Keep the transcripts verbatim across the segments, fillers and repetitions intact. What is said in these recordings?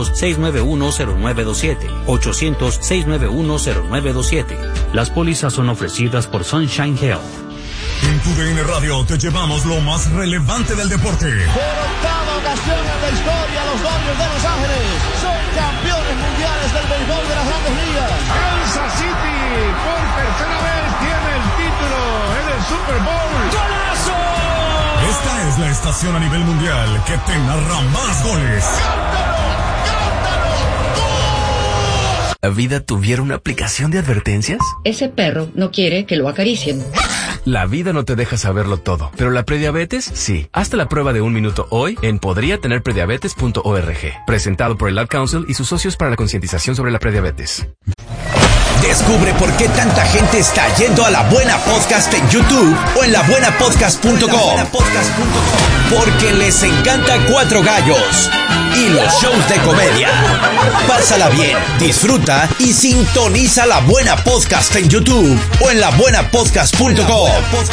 ochocientos, seiscientos noventa y uno, cero nueve dos siete. ochocientos, seiscientos noventa y uno, cero nueve dos siete. Las pólizas son ofrecidas por Sunshine Health. En tu D N Radio te llevamos lo más relevante del deporte. Por octava ocasión en la historia, los Dodgers de Los Ángeles son campeones mundiales del béisbol de las Grandes Ligas. Kansas City por tercera vez tiene el título en el Super Bowl. ¡Golazo! Esta es la estación a nivel mundial que te narra más goles. ¡Cántalo! ¡Cántalo! ¡Gol! ¿La vida tuviera una aplicación de advertencias? Ese perro no quiere que lo acaricien. La vida no te deja saberlo todo, pero la prediabetes sí. Hazte la prueba de un minuto hoy en podría tener prediabetes punto org. Presentado por el Ad Council y sus socios para la concientización sobre la prediabetes. Descubre por qué tanta gente está yendo a La Buena Podcast en YouTube o en la buena podcast punto com. Porque les encanta Cuatro Gallos y los shows de comedia. Pásala bien, disfruta y sintoniza La Buena Podcast en YouTube o en la buena podcast punto com.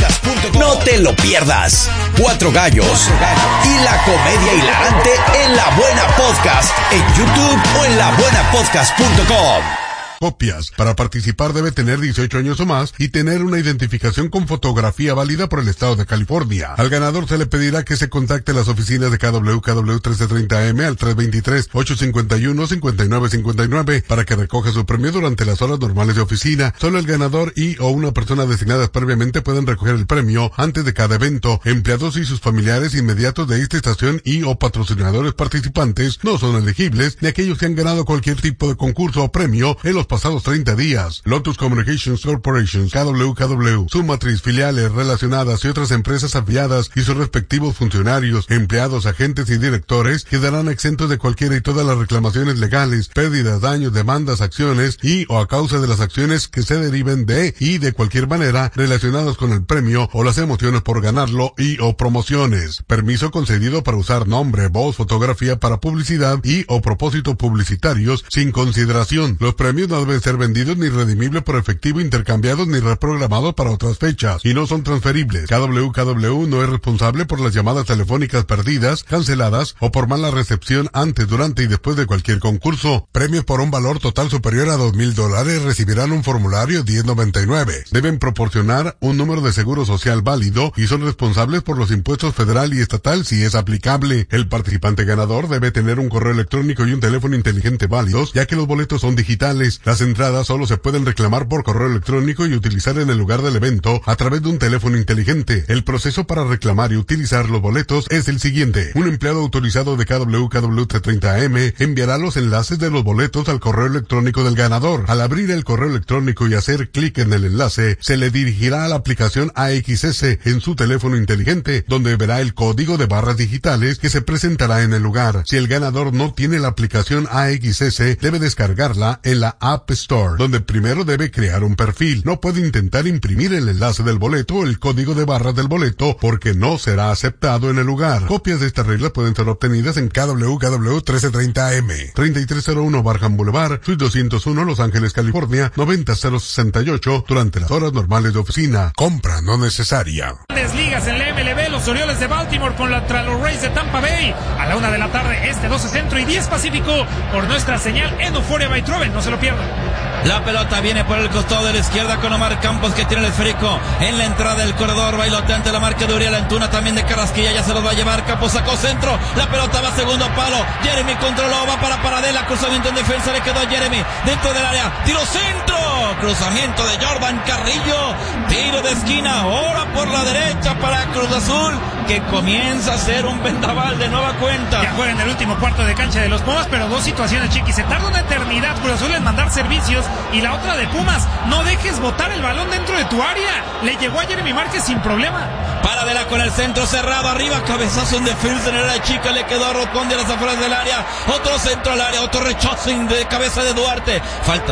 No te lo pierdas. Cuatro Gallos y la comedia hilarante en La Buena Podcast en YouTube o en la buena podcast punto com. Copias. Para participar debe tener dieciocho años o más y tener una identificación con fotografía válida por el estado de California. Al ganador se le pedirá que se contacte a las oficinas de K W K W trece treinta M al tres dos tres, ocho cinco uno, cinco nueve cinco nueve para que recoja su premio durante las horas normales de oficina. Solo el ganador y o una persona designada previamente pueden recoger el premio antes de cada evento. Empleados y sus familiares inmediatos de esta estación y o patrocinadores participantes no son elegibles, ni aquellos que han ganado cualquier tipo de concurso o premio en los pasados treinta días. Lotus Communications Corporation, K W K W, su matriz, filiales relacionadas y otras empresas afiliadas y sus respectivos funcionarios, empleados, agentes y directores quedarán exentos de cualquiera y todas las reclamaciones legales, pérdidas, daños, demandas, acciones y o a causa de las acciones que se deriven de y de cualquier manera relacionadas con el premio o las emociones por ganarlo y o promociones. Permiso concedido para usar nombre, voz, fotografía para publicidad y o propósitos publicitarios sin consideración. Los premios no deben ser vendidos ni redimibles por efectivo, intercambiados ni reprogramados para otras fechas y no son transferibles. K W K W no es responsable por las llamadas telefónicas perdidas, canceladas o por mala recepción antes, durante y después de cualquier concurso. Premios por un valor total superior a dos mil dólares recibirán un formulario diez noventa y nueve. Deben proporcionar un número de seguro social válido y son responsables por los impuestos federal y estatal si es aplicable. El participante ganador debe tener un correo electrónico y un teléfono inteligente válidos, ya que los boletos son digitales. Las entradas solo se pueden reclamar por correo electrónico y utilizar en el lugar del evento a través de un teléfono inteligente. El proceso para reclamar y utilizar los boletos es el siguiente. Un empleado autorizado de K W K W trescientos treinta M enviará los enlaces de los boletos al correo electrónico del ganador. Al abrir el correo electrónico y hacer clic en el enlace, se le dirigirá a la aplicación A X S en su teléfono inteligente, donde verá el código de barras digitales que se presentará en el lugar. Si el ganador no tiene la aplicación A X S, debe descargarla en la App Store, donde primero debe crear un perfil. No puede intentar imprimir el enlace del boleto o el código de barras del boleto porque no será aceptado en el lugar. Copias de estas reglas pueden ser obtenidas en K W K W trece treinta M, treinta y tres cero uno Barham Boulevard, Suite doscientos uno, Los Ángeles, California, noventa cero sesenta y ocho, durante las horas normales de oficina. Compra no necesaria. Grandes ligas en la M L B, los Orioles de Baltimore contra los Rays de Tampa Bay, a la una de la tarde, este, doce centro y diez pacífico, por nuestra señal en Euphoria by Troven, no se lo pierdan. La pelota viene por el costado de la izquierda con Omar Campos, que tiene el esférico en la entrada del corredor, bailoteante la marca de Uriel Antuna, también de Carrasquilla, ya se los va a llevar. Campos sacó centro, la pelota va a segundo palo, Jeremy controló, va para Paradela, cruzamiento en defensa, le quedó a Jeremy dentro del área, tiro centro, cruzamiento de Jordan Carrillo, tiro de esquina, ahora por la derecha para Cruz Azul, que comienza a ser un vendaval de nueva cuenta. Ya juega en el último cuarto de cancha de los Pumas, pero dos situaciones, Chiqui, se tarda una eternidad Cruz Azul en mandar servicios, y la otra de Pumas, no dejes botar el balón dentro de tu área, le llegó a Jeremy Márquez sin problema. Paradela con el centro cerrado, arriba, cabezazo en defensa en el área chica, le quedó a Rotondi a las afueras del área, otro centro al área, otro rechazo de cabeza de Duarte, falta.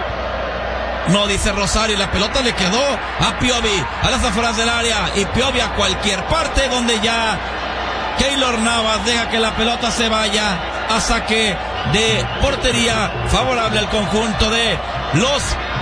No, dice Rosario, la pelota le quedó a Piovi a las afueras del área, y Piovi a cualquier parte donde ya Keylor Navas deja que la pelota se vaya a saque de portería favorable al conjunto de los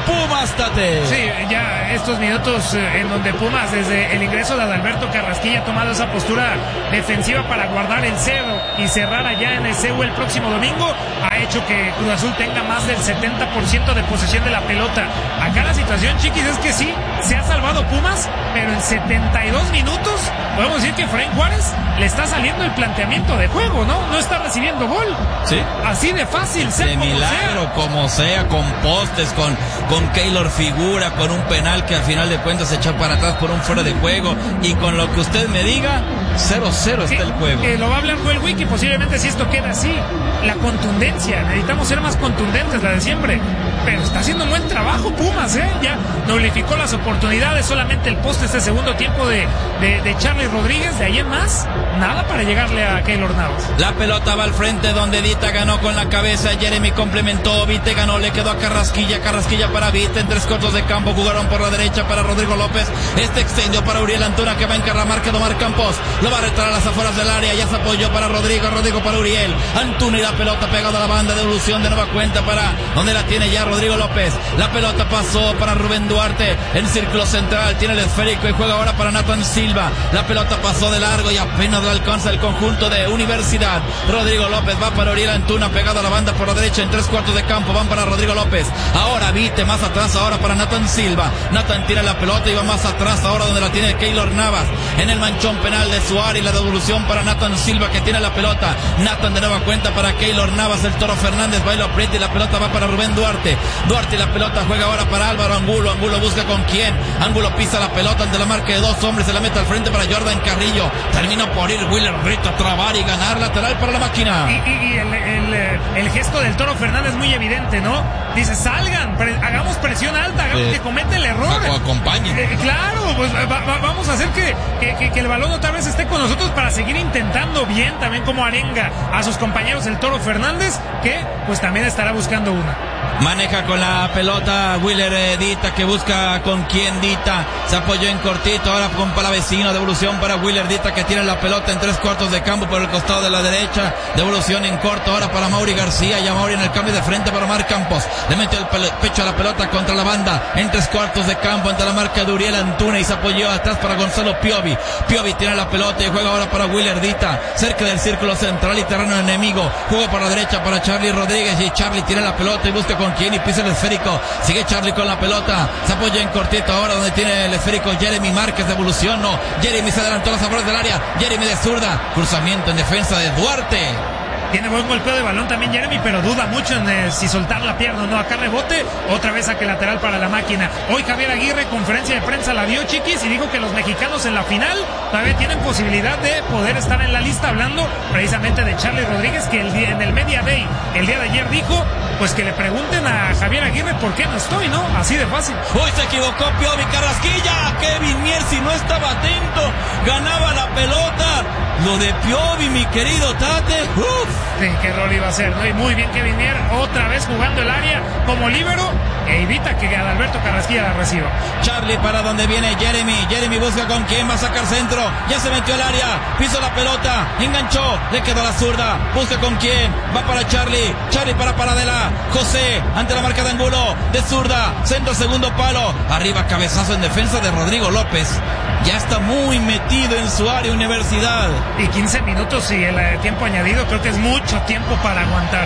Pumas, Tate. Sí, ya estos minutos eh, en donde Pumas, desde el ingreso de Adalberto Carrasquilla, ha tomado esa postura defensiva para guardar el cero y cerrar allá en el C E U el próximo domingo, ha hecho que Cruz Azul tenga más del setenta por ciento de posesión de la pelota. Acá la situación, chiquis, es que sí, se ha salvado Pumas, pero en setenta y dos minutos podemos decir que Efraín Juárez le está saliendo el planteamiento de juego, ¿no? No está recibiendo gol. Sí. Así de fácil, sea de como milagro, sea. como sea, con postes, con, con Keylor Figura, con un penal que al final de cuentas se echó para atrás por un fuera de juego, y con lo que usted me diga, cero cero está el juego. Eh, lo va a hablar Joel Wiki, posiblemente si esto queda así. La contundencia, necesitamos ser más contundentes, la de siempre. Pero está haciendo un buen trabajo Pumas, ¿eh? Ya nulificó las oportunidades, solamente el poste este segundo tiempo de, de, de Charlie Rodríguez, de ahí en más, nada para llegarle a Keylor Navas. La pelota va al frente donde Dita ganó con la cabeza, Jeremy complementó, Vite ganó, le quedó a Carrasquilla, Carrasquilla para Vite, en tres cortos de campo, jugaron por la derecha para Rodrigo López, este extendió para Uriel Antuna que va a encarramar, quedó Omar Campos, lo va a retar a las afueras del área, ya se apoyó para Rodrigo, Rodrigo para Uriel, Antuna y la pelota pegada a la banda, devolución de nueva cuenta para donde la tiene ya Rodrigo López, la pelota pasó para Rubén Duarte, en círculo central, tiene el esférico y juega ahora para Nathan Silva, la pelota pasó de largo y apenas la alcanza el conjunto de Universidad, Rodrigo López va para Uriel Antuna, pegado a la banda por la derecha, en tres cuartos de campo, van para Rodrigo López, ahora Vite, más atrás ahora para Nathan Silva, Nathan tira la pelota y va más atrás ahora donde la tiene Keylor Navas, en el manchón penal de Suárez, la devolución para Nathan Silva que tiene la pelota, Nathan de nueva cuenta para Keylor Navas, el Toro Fernández baila aprieta y la pelota va para Rubén Duarte, Duarte y la pelota juega ahora para Álvaro Angulo, Angulo busca con quién, Angulo pisa la pelota ante la marca de dos hombres, se la mete al frente para Jordan Carrillo, terminó por ir Willer Brito a trabar y ganar, lateral para la máquina. Y, y, y el, el, el gesto del Toro Fernández muy evidente, ¿no? Dice, salgan, pre hagamos presión alta, hagamos eh, que cometa el error. O acompañen. Eh, claro, pues va, va, vamos a hacer que, que, que, que el balón otra vez esté con nosotros para seguir intentando bien, también como arenga a sus compañeros el Toro Fernández, que pues también estará buscando una. Maneja con la pelota Willer eh, Dita, que busca con quién Dita, se apoyó en cortito, ahora con Palavecino, devolución para Willer Dita que tiene la pelota en tres cuartos de campo por el costado de la derecha, devolución en corto ahora para Mauri García, ya Mauri en el cambio de frente para Omar Campos, le metió el pecho a la pelota contra la banda, en tres cuartos de campo ante la marca de Uriel Antuna y se apoyó atrás para Gonzalo Piovi, Piovi tiene la pelota y juega ahora para Willer Dita, cerca del círculo central y terreno enemigo, jugó por la derecha para Charlie Rodríguez y Charlie tiene la pelota y busca con quién y pisa el esférico, sigue Charlie con la pelota, se apoya en cortito ahora donde tiene el esférico Jeremy Márquez, devolución, no, Jeremy se adelantó a los afueras del área, Jeremy de zurda, cruzamiento en defensa de Duarte. Tiene buen golpeo de balón también Jeremy, pero duda mucho en eh, si soltar la pierna o no. Acá rebote, otra vez saque lateral para la máquina. Hoy Javier Aguirre, conferencia de prensa, la dio, chiquis, y dijo que los mexicanos en la final todavía tienen posibilidad de poder estar en la lista, hablando precisamente de Charlie Rodríguez, que el día, en el Media Day, el día de ayer dijo, pues que le pregunten a Javier Aguirre por qué no estoy, ¿no? Así de fácil. Hoy se equivocó Piovi, Carrasquilla, Kevin Mier, si no estaba atento, ganaba la pelota. Lo de Piovi, mi querido Tate, uff. Sí, qué error iba a ser, ¿no? Y muy bien Kevin Mier, otra vez jugando el área como líbero, e evita que Adalberto Carrasquilla la reciba. Charlie para donde viene Jeremy, Jeremy busca con quién, va a sacar centro, ya se metió al área, piso la pelota, enganchó, le quedó la zurda, busca con quién, va para Charlie, Charlie para Paradela, José, ante la marca de Angulo, de zurda, centro segundo palo, arriba cabezazo en defensa de Rodrigo López, ya está muy metido en su área Universidad. Y quince minutos y el eh, tiempo añadido, creo que es mucho tiempo para aguantar.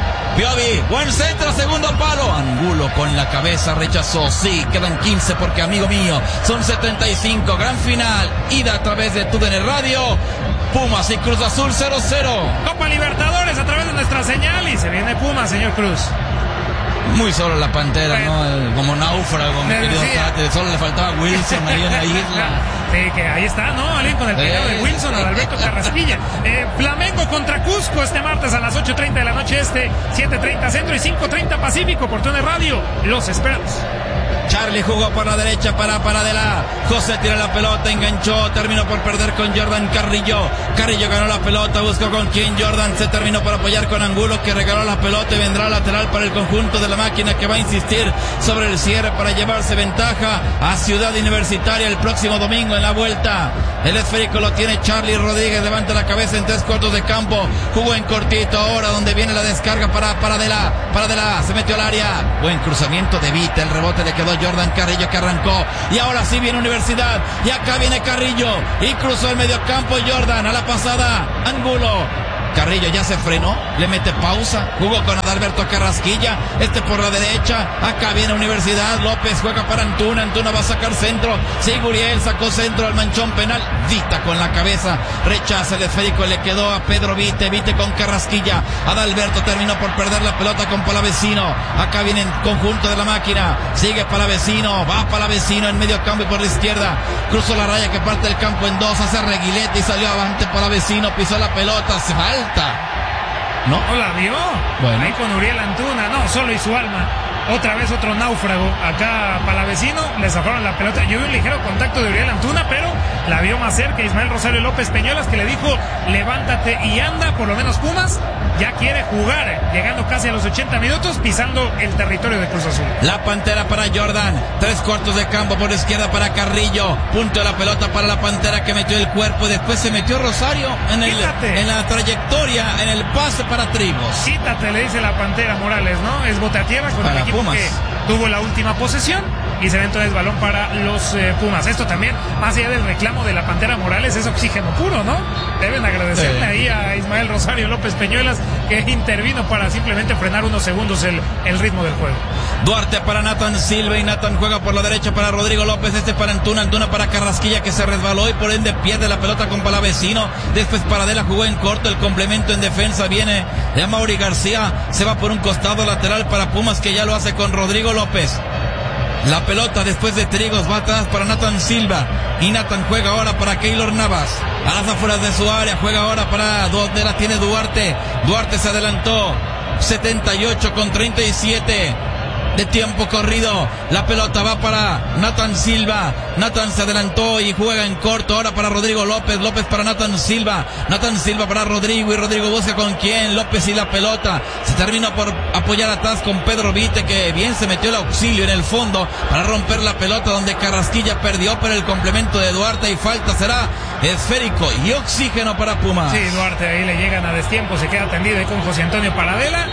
Piovi, buen centro, segundo palo, Angulo con la cabeza rechazó, sí, quedan quince porque amigo mío, son setenta y cinco, gran final, ida a través de T U D N Radio, Pumas y Cruz Azul cero cero. Copa Libertadores a través de nuestra señal y se viene Pumas, señor Cruz. Muy solo la Pantera, bueno, ¿no? Como náufrago, mi querido Tate, solo le faltaba Wilson ahí en la isla. Sí, que ahí está, ¿no? Alguien con el peinado de Wilson, Adalberto Carrasquilla. Eh, Flamengo contra Cusco este martes a las ocho treinta de la noche este, siete treinta centro y cinco treinta pacífico por T U D N Radio. Los esperamos. Charlie jugó por la derecha para Paradela, José tira la pelota, enganchó, terminó por perder con Jordan Carrillo, Carrillo ganó la pelota, buscó con quién, Jordan se terminó por apoyar con Angulo que regaló la pelota y vendrá lateral para el conjunto de la máquina que va a insistir sobre el cierre para llevarse ventaja a Ciudad Universitaria el próximo domingo en en la vuelta. El esférico lo tiene Charlie Rodríguez, levanta la cabeza en tres cuartos de campo, jugó en cortito ahora donde viene la descarga para Paradela, Paradela se metió al área, buen cruzamiento de Vita, el rebote le quedó Jordan Carrillo que arrancó, y ahora sí viene Universidad, y acá viene Carrillo, y cruzó el medio campo Jordan, a la pasada, Angulo. Carrillo ya se frenó, le mete pausa, jugó con Adalberto Carrasquilla, este por la derecha, acá viene Universidad, López juega para Antuna, Antuna va a sacar centro, Siguriel sacó centro al manchón penal, Vita con la cabeza, rechaza el esférico, le quedó a Pedro Vite, Vite con Carrasquilla, Adalberto terminó por perder la pelota con Palavecino, acá viene en conjunto de la máquina, sigue Palavecino, va Palavecino en medio campo y por la izquierda, cruzó la raya que parte el campo en dos, hace reguilete y salió avante Palavecino, pisó la pelota, se va. ¿No? ¿No la vio? Bueno. Ahí con Uriel Antuna, no, solo y su alma. Otra vez otro náufrago. Acá Palavecino, le zafaron la pelota. Yo vi un ligero contacto de Uriel Antuna, pero la vio más cerca Ismael Rosario López Peñuelas, que le dijo, levántate y anda, por lo menos Pumas ya quiere jugar, llegando casi a los ochenta minutos, pisando el territorio de Cruz Azul. La Pantera para Jordan, tres cuartos de campo por la izquierda para Carrillo, punto de la pelota para la Pantera que metió el cuerpo, después se metió Rosario en, el, en la trayectoria, en el pase para Trigos. Quítate, le dice la Pantera Morales, ¿no? Es bote a tierra con el equipo Pumas, que tuvo la última posesión. Y se ve entonces balón para los eh, Pumas. Esto también, más allá del reclamo de la Pantera Morales, es oxígeno puro, ¿no? Deben agradecerle sí. ahí a Ismael Rosario López Peñuelas, que intervino para simplemente frenar unos segundos el, el ritmo del juego. Duarte para Nathan Silva, y Nathan juega por la derecha para Rodrigo López, este para Antuna, Antuna para Carrasquilla, que se resbaló y por ende pierde la pelota con Palavecino. Después Paradela jugó en corto, el complemento en defensa viene de Amaury García, se va por un costado lateral para Pumas, que ya lo hace con Rodrigo López. La pelota después de Trigos va atrás para Nathan Silva, y Nathan juega ahora para Keylor Navas a las afueras de su área, juega ahora para donde la tiene Duarte. Duarte se adelantó, setenta y ocho con treinta y siete de tiempo corrido, la pelota va para Nathan Silva, Nathan se adelantó y juega en corto ahora para Rodrigo López, López para Nathan Silva, Nathan Silva para Rodrigo, y Rodrigo busca con quién, López y la pelota, se terminó por apoyar atrás con Pedro Vite, que bien se metió el auxilio en el fondo para romper la pelota donde Carrasquilla perdió, pero el complemento de Duarte y falta será esférico y oxígeno para Pumas. Sí, Duarte ahí le llegan a destiempo, se queda tendido ahí con José Antonio Paradela,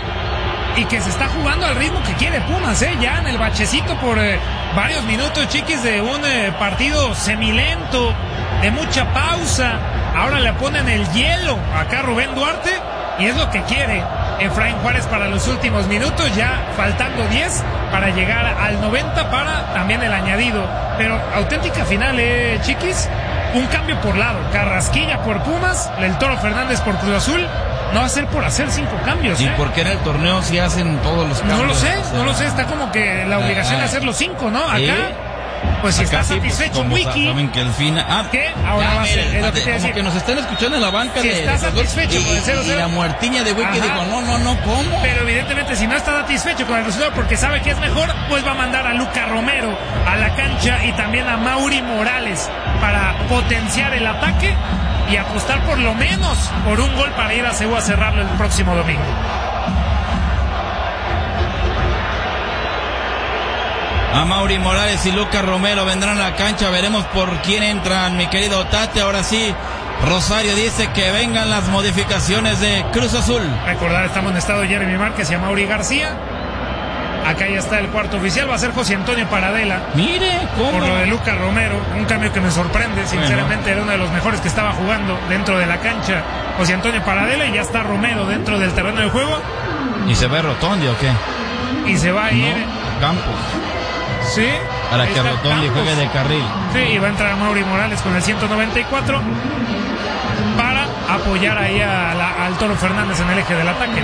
y que se está jugando al ritmo que quiere Pumas, ¿eh? Ya en el bachecito por eh, varios minutos, chiquis, de un eh, partido semilento, de mucha pausa. Ahora le ponen el hielo acá a Rubén Duarte, y es lo que quiere Efraín Juárez para los últimos minutos, ya faltando diez para llegar al noventa para también el añadido. Pero auténtica final, ¿eh, chiquis? Un cambio por lado, Carrasquilla por Pumas, el Toro Fernández por Cruz Azul. No va a ser por hacer cinco cambios, ¿eh? ¿Y por qué en el torneo sí hacen todos los cambios? No lo sé, no lo sé, está como que la obligación ah, de hacer los cinco, ¿no? Acá, ¿eh? Pues si está satisfecho, pues, Wiki. Saben que el fin... Ah, ¿qué? Ahora va a ser, es lo que te como decía. que nos están escuchando en la banca si de... está satisfecho y, con el cero cero. Y la muertiña de Wiki dijo, no, no, no, ¿cómo? Pero evidentemente si no está satisfecho con el resultado porque sabe que es mejor, pues va a mandar a Luca Romero a la cancha y también a Mauri Morales para potenciar el ataque y apostar por lo menos por un gol para ir a Ceú a cerrarlo el próximo domingo. A Mauri Morales y Lucas Romero vendrán a la cancha, veremos por quién entran, mi querido Tate. Ahora sí, Rosario dice que vengan las modificaciones de Cruz Azul. Recordar, estamos en estado Jeremy Márquez y a Mauri García. Acá ya está el cuarto oficial, va a ser José Antonio Paradela. Mire, ¿cómo? Por lo de Lucas Romero, un cambio que me sorprende, sinceramente, bueno. Era uno de los mejores que estaba jugando dentro de la cancha. José Antonio Paradela, y ya está Romero dentro del terreno de juego. ¿Y se ve Rotondi o qué? Y se va a ir... No, Campos. Sí. Para que Rotondi juegue de carril. Sí, y va a entrar Mauri Morales con el ciento noventa y cuatro para apoyar ahí a la, al Toro Fernández en el eje del ataque.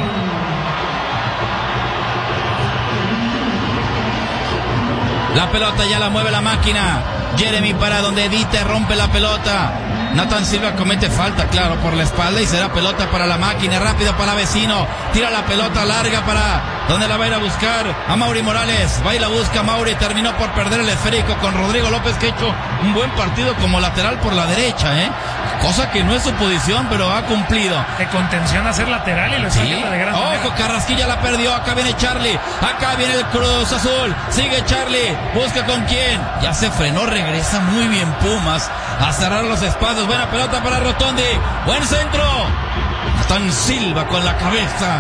La pelota ya la mueve la máquina. Jeremy para donde Edite rompe la pelota. Nathan Silva comete falta, claro, por la espalda, y será pelota para la máquina. Rápido para Vecino. Tira la pelota larga para donde la va a ir a buscar a Mauri Morales. Va y la busca Mauri. Terminó por perder el esférico con Rodrigo López, que ha hecho un buen partido como lateral por la derecha, ¿eh? cosa que no es su posición, pero ha cumplido. De contención a ser lateral y lo está haciendo de gran manera. Ojo, Carrasquilla la perdió, acá viene Charlie, acá viene el Cruz Azul, sigue Charlie, busca con quién, ya se frenó, regresa muy bien Pumas a cerrar los espacios, buena pelota para Rotondi, buen centro, Nathan Silva con la cabeza,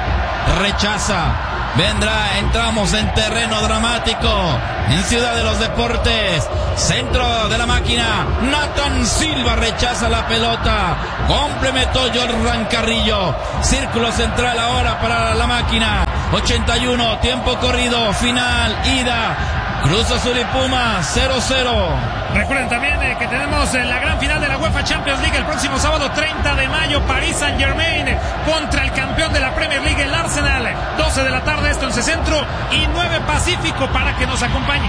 rechaza, vendrá, entramos en terreno dramático, en Ciudad de los Deportes, centro de la máquina, Nathan Silva rechaza la pelota, complementó Jordan Carrillo, círculo central ahora para la máquina, ochenta y uno, tiempo corrido, final, ida, Cruz Azul y Pumas, cero cero. Recuerden también eh, que tenemos eh, la gran final de la UEFA Champions League el próximo sábado treinta de mayo, París Saint Germain contra el campeón de la Premier League, el Arsenal, doce de la tarde, esto en C Centro y nueve Pacífico para que nos acompañe.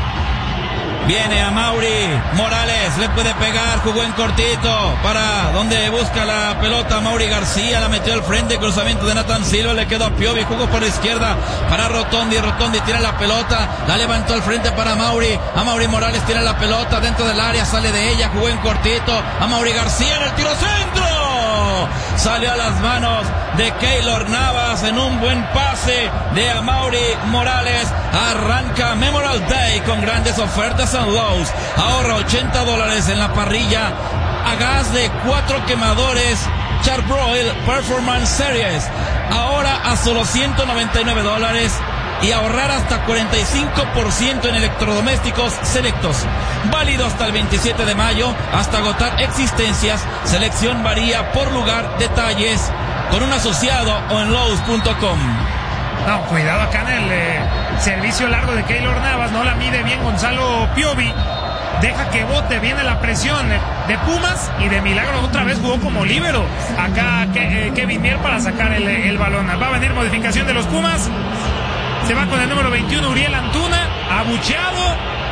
Viene a Mauri Morales, le puede pegar, jugó en cortito, para donde busca la pelota Mauri García, la metió al frente, cruzamiento de Nathan Silva, le quedó a Piovi, jugó por la izquierda para Rotondi, Rotondi tira la pelota, la levantó al frente para Mauri, a Mauri Morales tira la pelota dentro del área, sale de ella, jugó en cortito, a Mauri García en el tiro centro, salió a las manos de Keylor Navas en un buen pase de Amaury Morales, arranca Memorial Day con grandes ofertas en Lowe's, ahorra ochenta dólares en la parrilla a gas de cuatro quemadores Charbroil Performance Series, ahora a solo ciento noventa y nueve dólares y ahorrar hasta cuarenta y cinco por ciento en electrodomésticos selectos, válido hasta el veintisiete de mayo, hasta agotar existencias, selección varía por lugar, detalles con un asociado o en Lowe's punto com. No, cuidado acá en el eh, servicio largo de Keylor Navas, no la mide bien Gonzalo Piovi, deja que bote, viene la presión de Pumas y de milagro otra vez jugó como líbero acá que, eh, Kevin Mier para sacar el, el balón. Va a venir modificación de los Pumas, se va con el número veintiuno Uriel Antuna, abucheado,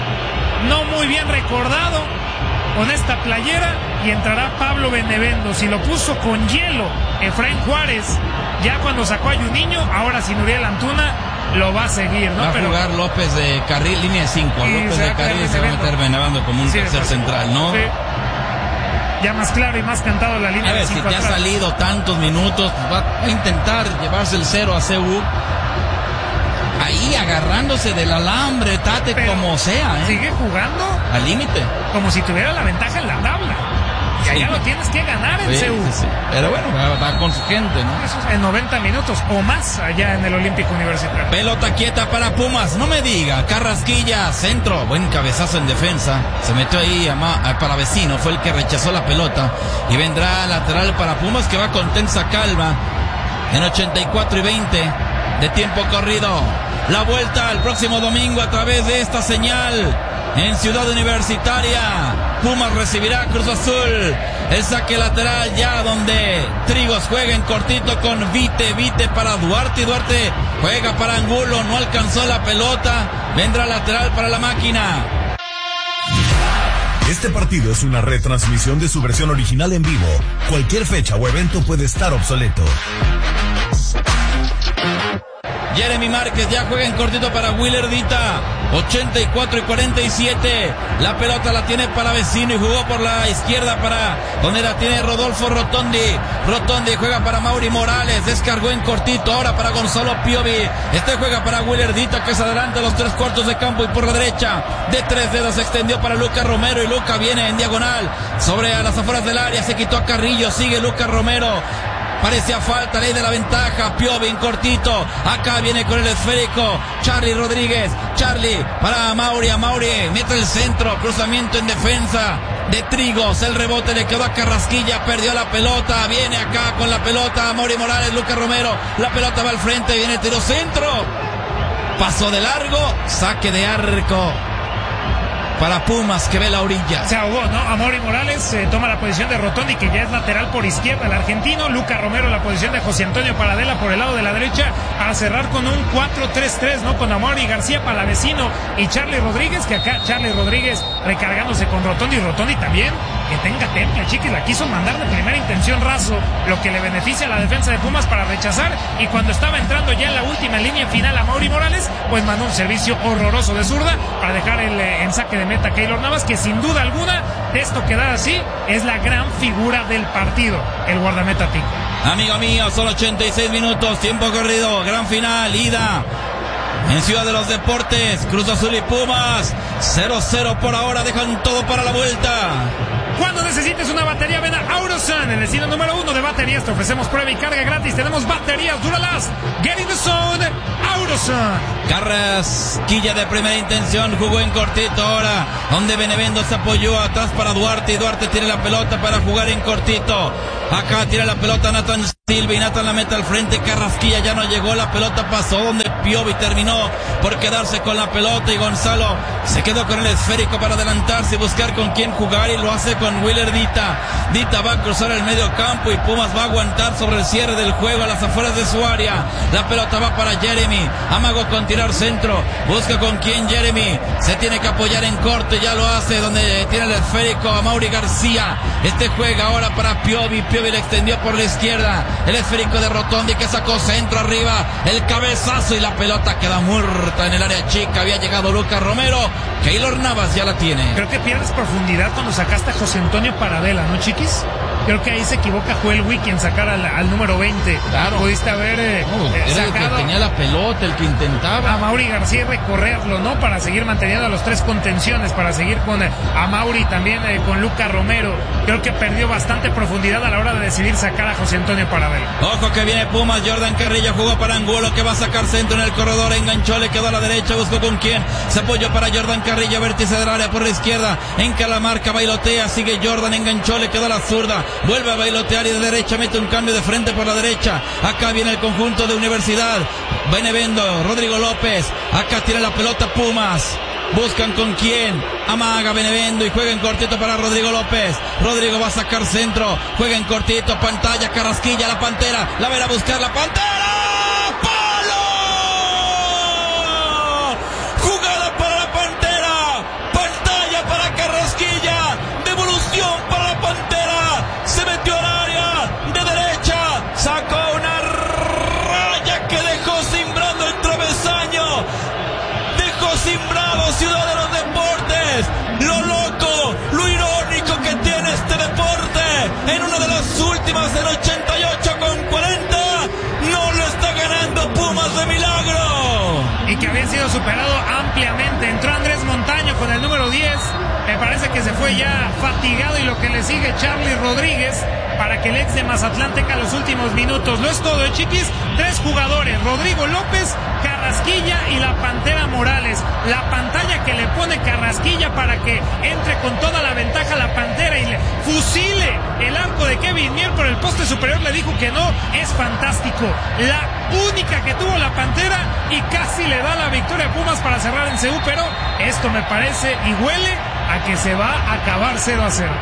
no muy bien recordado con esta playera, y entrará Pablo Benevendo. Si lo puso con hielo Efraín Juárez ya cuando sacó a Juninho, ahora sin Uriel Antuna lo va a seguir, ¿no? Va a Pero jugar López de Carril, línea de cinco, López de Carril se va a meter Benevendo como un sí, tercer central, ¿no? Sí. Ya más claro y más cantado la línea a ver, de cinco si te atrás. Ha salido tantos minutos, va a intentar llevarse el cero a C U. Ahí agarrándose del alambre, Tate, pero como sea, ¿eh? Sigue jugando al límite, como si tuviera la ventaja en la tabla. Y allá sí. Lo tienes que ganar en sí, C U. Sí, sí. Pero bueno, va, va con su gente, ¿no? Eso es en noventa minutos o más allá en el Olímpico Universitario. Pelota quieta para Pumas, no me diga. Carrasquilla, centro, buen cabezazo en defensa. Se metió ahí a, Ma, a Palavecino, fue el que rechazó la pelota. Y vendrá lateral para Pumas que va con tensa calma en ochenta y cuatro y veinte de tiempo corrido. La vuelta el próximo domingo a través de esta señal en Ciudad Universitaria. Pumas recibirá a Cruz Azul. El saque lateral ya donde Trigos juega en cortito con Vite. Vite para Duarte. Duarte juega para Angulo. No alcanzó la pelota. Vendrá lateral para la máquina. Este partido es una retransmisión de su versión original en vivo. Cualquier fecha o evento puede estar obsoleto. Jeremy Márquez ya juega en cortito para Willer Dita. ochenta y cuatro y cuarenta y siete. La pelota la tiene para Vecino y jugó por la izquierda para donde la tiene Rodolfo Rotondi. Rotondi juega para Mauri Morales. Descargó en cortito ahora para Gonzalo Piovi. Este juega para Willer Dita que se adelanta a los tres cuartos de campo y por la derecha de tres dedos se extendió para Lucas Romero y Luca viene en diagonal sobre a las afueras del área. Se quitó a Carrillo. Sigue Lucas Romero. Parecía falta, ley de la ventaja, Piovi en cortito, acá viene con el esférico, Charlie Rodríguez, Charlie para Mauri, a Mauri, mete el centro, cruzamiento en defensa de Trigos, el rebote le quedó a Carrasquilla, perdió la pelota, viene acá con la pelota, Mauri Morales, Lucas Romero, la pelota va al frente, viene tiro centro, paso de largo, saque de arco. Para Pumas que ve la orilla. Se ahogó, ¿no? Amaury Morales eh, toma la posición de Rotondi, que ya es lateral por izquierda, el argentino. Lucas Romero la posición de José Antonio Paradela por el lado de la derecha, a cerrar con un cuatro tres tres, ¿no? Con Amaury García, Palavecino y Charlie Rodríguez, que acá Charlie Rodríguez recargándose con Rotondi. Rotondi también, que tenga temple, Chiquis, la quiso mandar de primera intención raso, lo que le beneficia a la defensa de Pumas para rechazar, y cuando estaba entrando ya en la última línea final a Mauri Morales, pues mandó un servicio horroroso de zurda para dejar el, en saque de meta a Keylor Navas, que sin duda alguna, de esto quedar así, es la gran figura del partido, el guardameta Tico. Amigo mío, son ochenta y seis minutos, tiempo corrido, gran final, ida en Ciudad de los Deportes, Cruz Azul y Pumas, cero cero por ahora, dejan todo para la vuelta. Cuando necesites una batería, ven a Autosun, el destino número uno de baterías. Te ofrecemos prueba y carga gratis. Tenemos baterías Duralast, Get in the Zone, Autosun. Carrasquilla de primera intención, jugó en cortito ahora, donde Benevendo se apoyó atrás para Duarte, y Duarte tiene la pelota para jugar en cortito. Acá tira la pelota Nathan Silva, y Nathan la mete al frente. Carrasquilla ya no llegó, la pelota pasó donde Piovi terminó por quedarse con la pelota, y Gonzalo se quedó con el esférico para adelantarse y buscar con quién jugar, y lo hace con Willer Dita. Dita va a cruzar el medio campo y Pumas va a aguantar sobre el cierre del juego a las afueras de su área. La pelota va para Jeremy, amago con tirar centro, busca con quién Jeremy, se tiene que apoyar en corte, ya lo hace donde tiene el esférico a Mauri García. Este juega ahora para Piovi, Piovi le extendió por la izquierda, el esférico de Rotondi que sacó centro arriba, el cabezazo y la pelota queda muerta en el área chica. Había llegado Lucas Romero, Keylor Navas ya la tiene. Creo que pierdes profundidad cuando sacaste a José Antonio Paradela, ¿no, chiquis? Creo que ahí se equivoca Joel Wiki en sacar al, al número veinte. Claro. Pudiste haber eh, no, eh, era sacado el que tenía la pelota, el que intentaba. A Mauri García y recorrerlo, ¿no? Para seguir manteniendo a los tres contenciones, para seguir con eh, a Mauri también eh, con Lucas Romero. Creo que perdió bastante profundidad a la hora de decidir sacar a José Antonio Paradela. Ojo que viene Pumas, Jordan Carrillo jugó para Angulo, que va a sacar centro en el corredor, enganchó, le quedó a la derecha, buscó con quién, se apoyó para Jordan Carrillo, vértice del área por la izquierda, enca la marca, bailotea, sigue Jordan, enganchó, le quedó a la zurda, vuelve a bailotear y de derecha mete un cambio de frente por la derecha. Acá viene el conjunto de Universidad, Benevendo, Rodrigo López, acá tiene la pelota Pumas. Buscan con quién, amaga Benevendo y juega en cortito para Rodrigo López. Rodrigo va a sacar centro, juega en cortito, pantalla, Carrasquilla, la Pantera, la va a buscar la Pantera. ¡Palo! Jugada para la Pantera, pantalla para Carrasquilla, devolución para la Pantera, se metió al área de derecha, sacó una raya que dejó simbrando el travesaño. Simbrado Ciudad de los Deportes, lo loco, lo irónico que tiene este deporte. En una de las últimas, del ochenta y ocho con cuarenta, no lo está ganando Pumas de milagro. Y que había sido superado ampliamente. Entró Andrés Montaño con el número diez. Me parece que se fue ya fatigado, y lo que le sigue Charlie Rodríguez para que el ex de Mazatlán tenga los últimos minutos. Lo es todo, ¿eh, chiquis? Tres jugadores, Rodrigo López, Carrasquilla y la Pantera Morales. La pantalla que le pone Carrasquilla para que entre con toda la ventaja la Pantera y le fusile el arco de Kevin Mier por el poste superior, le dijo que no, es fantástico. La única que tuvo la Pantera y casi le da la victoria a Pumas para cerrar en C U, pero esto me parece y huele a que se va a acabar cero a cero.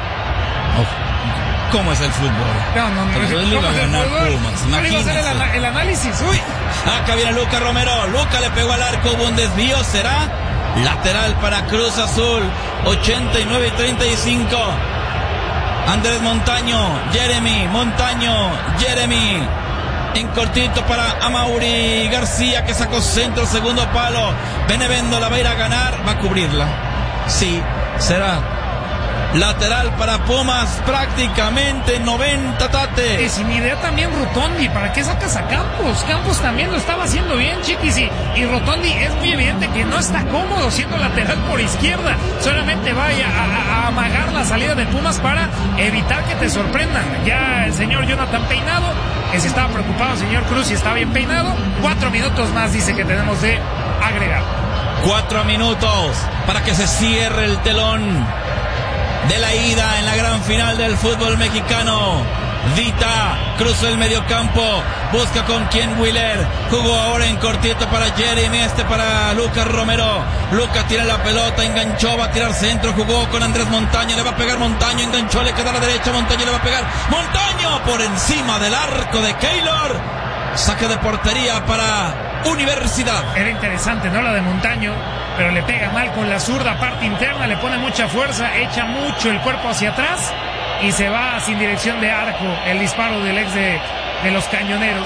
Oh, ¿cómo es el fútbol? No, no, no. Pero él iba a ganar Pumas, ¿Cuál iba a ser el, el análisis? Uy. Acá viene Lucas Romero, Lucas le pegó al arco, hubo un desvío, será lateral para Cruz Azul, ochenta y nueve y treinta y cinco. Andrés Montaño, Jeremy, Montaño, Jeremy, en cortito para Amauri García, que sacó centro, segundo palo. Benevendo la va a ir a ganar, va a cubrirla. Sí, será lateral para Pumas, prácticamente noventa, Tate. Y sin idea también Rotondi, ¿para qué sacas a Campos? Campos también lo estaba haciendo bien, chiquis, y, y Rotondi es muy evidente que no está cómodo siendo lateral por izquierda, solamente vaya a, a, a amagar la salida de Pumas para evitar que te sorprendan. Ya el señor Jonathan Peinado, que si estaba preocupado, señor Cruz, si está bien peinado, cuatro minutos más dice que tenemos de agregar. Cuatro minutos para que se cierre el telón de la ida en la gran final del fútbol mexicano. Dita cruzó el mediocampo, busca con quién Willer, jugó ahora en cortito para Jeremy, este para Lucas Romero. Lucas tira la pelota, enganchó, va a tirar centro, jugó con Andrés Montaño, le va a pegar Montaño, enganchó, le queda a la derecha, Montaño le va a pegar, Montaño por encima del arco de Keylor, saque de portería para Universidad. Era interesante, ¿no? La de Montaño, pero le pega mal con la zurda, parte interna, le pone mucha fuerza, echa mucho el cuerpo hacia atrás y se va sin dirección de arco el disparo del ex de, de los Cañoneros.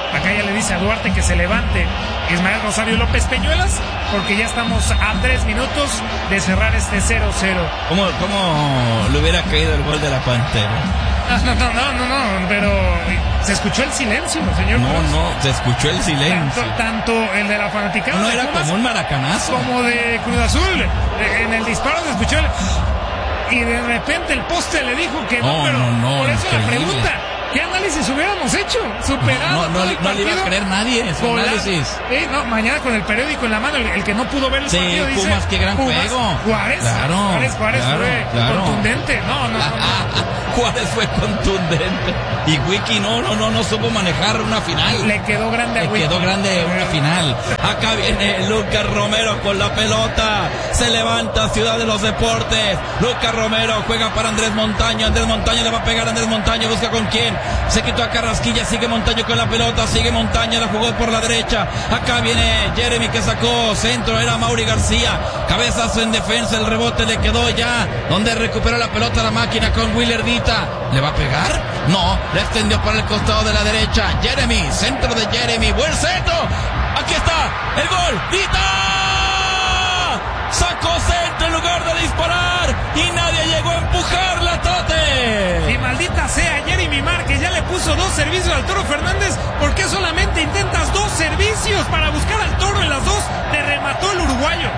Acá ya le dice a Duarte que se levante Ismael Rosario López Peñuelas, porque ya estamos a tres minutos de cerrar este cero cero. ¿Cómo, cómo le hubiera caído el gol de la Pantera? No, no, no, no, no, pero se escuchó el silencio, señor. No, Cruz. no, se escuchó el silencio. Tanto, tanto el de la fanaticada. No de era Pumas, como un maracanazo. Como de Cruz Azul. En el disparo se escuchó el... Y de repente el poste le dijo que no, no pero no, no, por eso increíble. la pregunta. ¿Qué análisis hubiéramos hecho? Superado. No, no, no, no le iba a creer nadie su Volar. análisis. Eh, no, mañana con el periódico en la mano, el, el que no pudo ver el sí, partido dice... Pumas, qué gran Pumas, juego. Juárez, claro, Juárez, Juárez claro, fue claro. contundente. No, no, no. no. Juárez fue contundente. Y Wiki no, no, no, no supo manejar una final. Le quedó grande a Le Wiki. quedó grande una final. Acá viene Lucas Romero con la pelota. Se levanta Ciudad de los Deportes. Lucas Romero juega para Andrés Montaño. Andrés Montaño le va a pegar a Andrés Montaño. Busca con quién. Se quitó a Carrasquilla. Sigue Montaño con la pelota. Sigue Montaño. La jugó por la derecha. Acá viene Jeremy que sacó centro. Era Mauri García. Cabezazo en defensa. El rebote le quedó ya. Donde recuperó la pelota la máquina con Willer Dita. ¿Le va a pegar? No. Le extendió para el costado de la derecha. Jeremy. Centro de Jeremy. Buen centro. Aquí está. El gol. Dita. Sacó centro en lugar de disparar. Y nadie llegó a empujarla, Tate. Y maldita sea, Jeremy Márquez ya le puso dos servicios al Toro Fernández. ¿Por qué solamente intentas dos servicios para buscar al Toro en las dos? Te remató el uruguayo.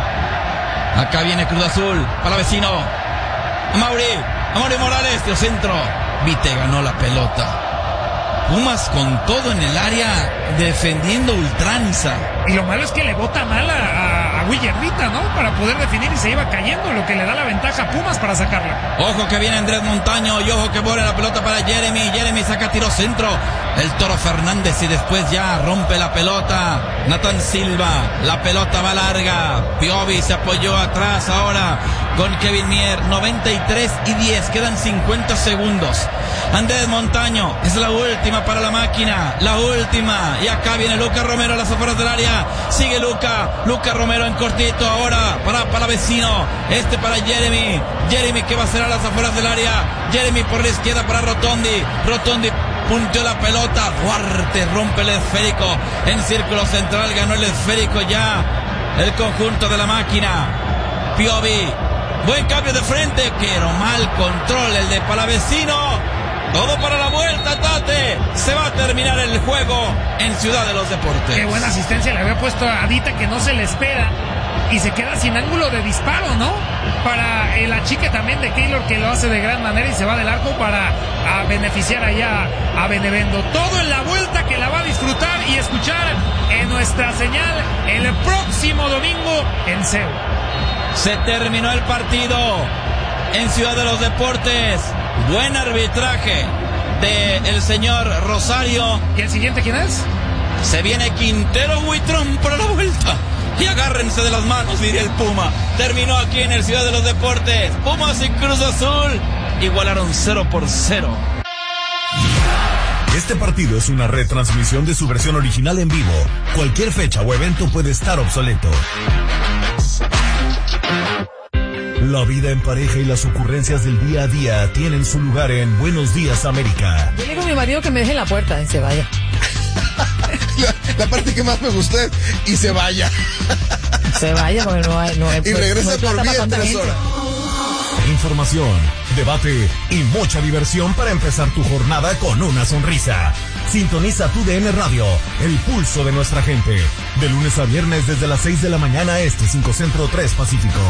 Acá viene Cruz Azul para vecino. A Mauri. A Mauri Morales, de centro. Vite ganó la pelota. Pumas con todo en el área, defendiendo ultranza. Y lo malo es que le bota mal a, a, a Willardita, ¿no? Para poder definir y se iba cayendo, lo que le da la ventaja a Pumas para sacarla. Ojo que viene Andrés Montaño y ojo que vuelve la pelota para Jeremy. Jeremy saca tiro centro. El Toro Fernández y después ya rompe la pelota. Nathan Silva, la pelota va larga. Piovi se apoyó atrás ahora con Kevin Mier. noventa y tres y diez, quedan cincuenta segundos. Andrés Montaño, es la última para la máquina, la última. Y acá viene Lucas Romero a las afueras del área. Sigue Luca, Luca Romero en cortito ahora para, para vecino. Este para Jeremy. Jeremy que va a ser a las afueras del área. Jeremy por la izquierda para Rotondi. Rotondi punteó la pelota. Duarte rompe el esférico en círculo central. Ganó el esférico ya el conjunto de la máquina. Piovi. Buen cambio de frente, pero mal control el de Palavecino. Todo para la vuelta, Tate. Se va a terminar el juego en Ciudad de los Deportes. Qué buena asistencia le había puesto a Dita, que no se le espera. Y se queda sin ángulo de disparo, ¿no? Para el achique también de Keylor, que lo hace de gran manera y se va del arco para a beneficiar allá a Benevendo. Todo en la vuelta que la va a disfrutar y escuchar en nuestra señal el próximo domingo en C E U. Se terminó el partido en Ciudad de los Deportes. Buen arbitraje de el señor Rosario. ¿Y el siguiente quién es? Se viene Quintero Huitrón para la vuelta. Y agárrense de las manos, diría el Puma. Terminó aquí en el Ciudad de los Deportes. Pumas y Cruz Azul igualaron cero por cero. Este partido es una retransmisión de su versión original en vivo. Cualquier fecha o evento puede estar obsoleto. La vida en pareja y las ocurrencias del día a día tienen su lugar en Buenos Días América. Yo le digo a mi marido que me deje en la puerta y se vaya. La, la parte que más me gustó es y se vaya. Se vaya porque no hay... No hay y regresa no por mí en tres horas. Información, debate y mucha diversión para empezar tu jornada con una sonrisa. Sintoniza tu D N Radio, el pulso de nuestra gente. De lunes a viernes desde las seis de la mañana este, cinco Centro, tres Pacífico.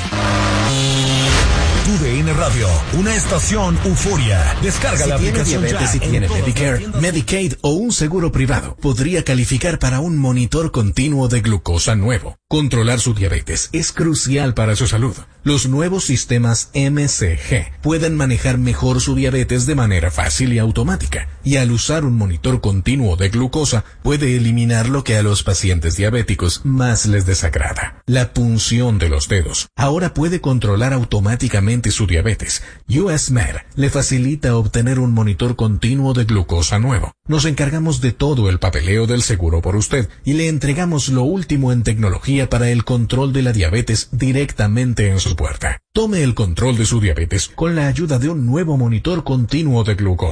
Tu D N Radio, una estación euforia. Descarga si la tiene aplicación diabetes, ya. Si tiene Medicare, Medicaid o un seguro privado, podría calificar para un monitor continuo de glucosa nuevo. Controlar su diabetes es crucial para su salud. Los nuevos sistemas M C G pueden manejar mejor su diabetes de manera fácil y automática. Y al usar un monitor continuo de glucosa, puede eliminar lo que a los pacientes diabéticos más les desagrada: la punción de los dedos. Ahora puede controlar automáticamente su diabetes. U S Med le facilita obtener un monitor continuo de glucosa nuevo. Nos encargamos de todo el papeleo del seguro por usted y le entregamos lo último en tecnología para el control de la diabetes directamente en su puerta. Tome el control de su diabetes con la ayuda de un nuevo monitor continuo de glucosa.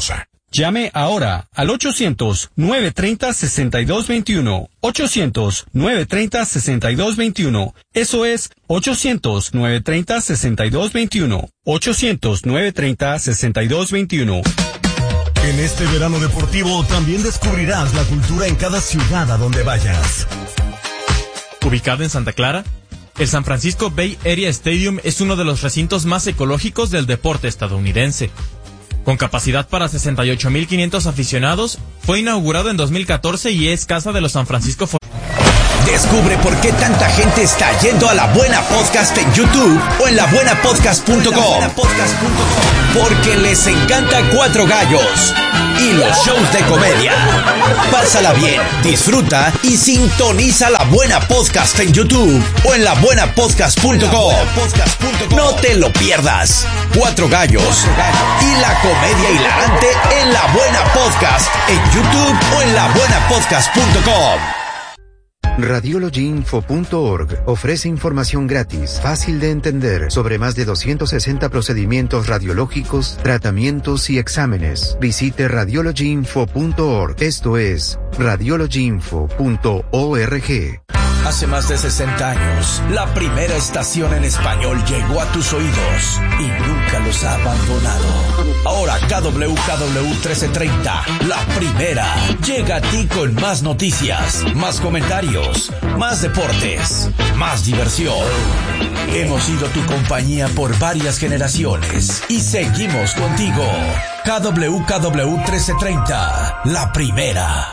Llame ahora al ochocientos, nueve treinta, sesenta y dos veintiuno. ochocientos, nueve treinta, sesenta y dos veintiuno. Eso es ochocientos, nueve treinta, sesenta y dos veintiuno. ochocientos, nueve treinta, sesenta y dos veintiuno. En este verano deportivo también descubrirás la cultura en cada ciudad a donde vayas. Ubicado en Santa Clara, el San Francisco Bay Area Stadium es uno de los recintos más ecológicos del deporte estadounidense. Con capacidad para sesenta y ocho mil quinientos aficionados, fue inaugurado en dos mil catorce y es casa de los San Francisco For- Descubre por qué tanta gente está yendo a La Buena Podcast en YouTube o en la buena podcast punto com. Porque les encanta Cuatro Gallos y los shows de comedia. Pásala bien, disfruta y sintoniza La Buena Podcast en YouTube o en la buena podcast punto com. No te lo pierdas. Cuatro Gallos y la comedia hilarante en La Buena Podcast en YouTube o en la buena podcast punto com. Radiology Info punto org ofrece información gratis, fácil de entender, sobre más de doscientos sesenta procedimientos radiológicos, tratamientos y exámenes. Visite Radiology Info punto org. Esto es Radiology Info punto org. Hace más de sesenta años, la primera estación en español llegó a tus oídos y nunca los ha abandonado. Ahora K W K W trece treinta, la primera, llega a ti con más noticias, más comentarios, más deportes, más diversión. Hemos sido tu compañía por varias generaciones y seguimos contigo. K W K W trece treinta, la primera.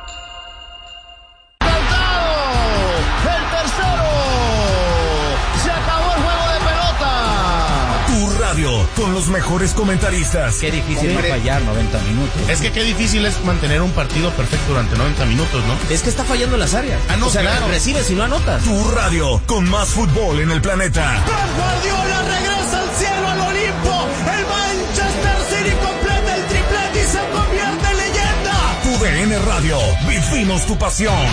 Con los mejores comentaristas. Qué difícil no fallar noventa minutos. Es que qué difícil es mantener un partido perfecto durante noventa minutos, ¿no? Es que está fallando en las áreas. Ah, no, o sea, claro. recibes y no anotas. Tu radio, con más fútbol en el planeta. Pep Guardiola regresa al cielo, al Olimpo. El Manchester City completa el triplete y se convierte en leyenda. Tu D N Radio, vivimos tu pasión.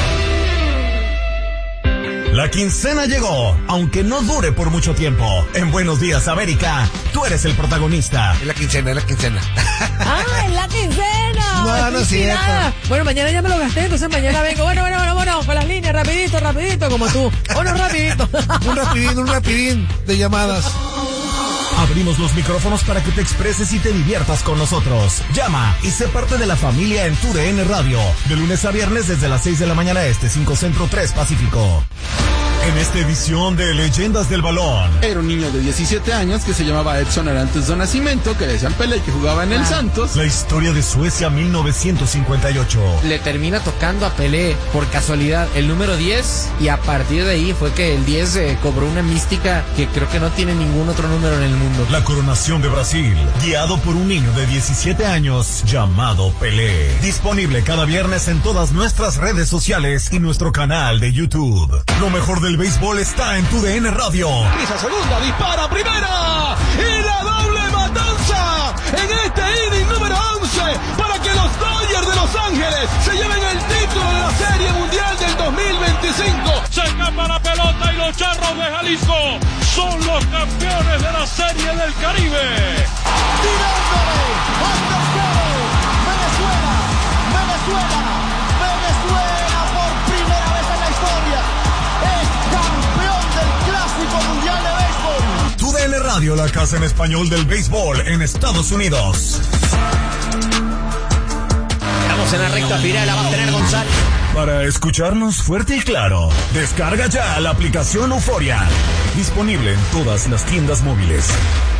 La quincena llegó, aunque no dure por mucho tiempo. En Buenos Días, América, tú eres el protagonista. Es la quincena, es la quincena. ¡Ah, es la quincena! No, no es cierto. Bueno, mañana ya me lo gasté, entonces mañana vengo. Bueno, bueno, bueno, bueno, con las líneas, rapidito, rapidito, como tú. Bueno, rapidito. Un rapidín, un rapidín de llamadas. Abrimos los micrófonos para que te expreses y te diviertas con nosotros. Llama y sé parte de la familia en tu D N Radio. De lunes a viernes desde las seis de la mañana este, cinco Centro, tres Pacífico. En esta edición de Leyendas del Balón. Era un niño de diecisiete años que se llamaba Edson Arantes do Nascimento, que le decían Pelé, que jugaba en el ah. Santos. La historia de Suecia mil novecientos cincuenta y ocho. Le termina tocando a Pelé, por casualidad, el número diez, y a partir de ahí fue que el diez eh, cobró una mística que creo que no tiene ningún otro número en el mundo. La coronación de Brasil, guiado por un niño de diecisiete años llamado Pelé. Disponible cada viernes en todas nuestras redes sociales y nuestro canal de YouTube. Lo mejor del béisbol está en tu D N Radio. Pisa segunda, dispara primera y la doble matanza en este inning número once para que los Dodgers de Los Ángeles se lleven el título de la Serie Mundial del dos mil veinticinco. Se escapa la pelota y los Charros de Jalisco son los campeones de la Serie del Caribe. Tirándole al tercero, Venezuela, Venezuela, Venezuela por primera vez en la historia es campeón del Clásico Mundial de Béisbol. Tu D N Radio, la casa en español del béisbol en Estados Unidos. Estamos en la recta final, la va a tener González. Para escucharnos fuerte y claro, descarga ya la aplicación Euforia. Disponible en todas las tiendas móviles.